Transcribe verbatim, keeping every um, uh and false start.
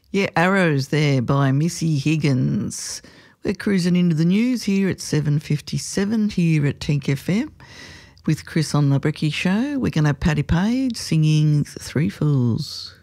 Yeah, Arrows there by Missy Higgins. We're cruising into the news here at seven fifty-seven here at Tink F M with Chris on the Bricky Show. We're going to have Paddy Page singing Three Fools.